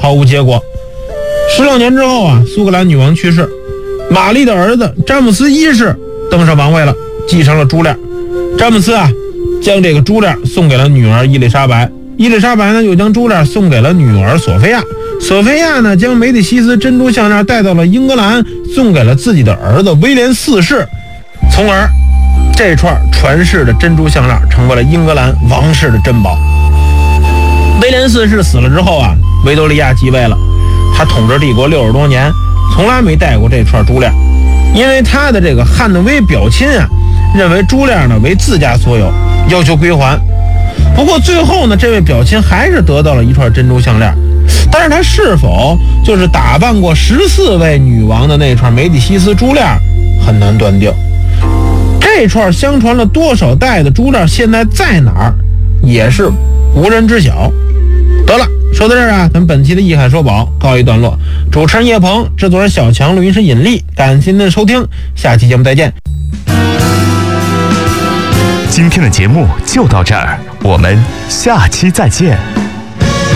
毫无结果。16年之后啊，苏格兰女王去世，玛丽的儿子詹姆斯一世登上王位了，继承了珠链。詹姆斯啊，将这个珠链送给了女儿伊丽莎白，伊丽莎白呢又将珠链送给了女儿索菲亚，索菲亚呢将梅迪西斯珍珠项链带到了英格兰，送给了自己的儿子威廉4世，从而这串传世的珍珠项链成为了英格兰王室的珍宝。威廉4世死了之后啊，维多利亚继位了，他统治帝国60多年，从来没戴过这串珠链，因为他的这个汉诺威表亲啊，认为珠链呢为自家所有，要求归还。不过最后呢，这位表亲还是得到了一串珍珠项链，但是他是否就是打扮过14位女王的那串梅第西斯珠链，很难断定。这串相传了多少代的珠链现在在哪儿，也是无人知晓。得了，说到这儿啊，咱们本期的艺海说宝告一段落。主持人叶鹏，制作人小强，录音师尹力，感谢您的收听，下期节目再见。 今天的节目就到这儿，我们下期再见。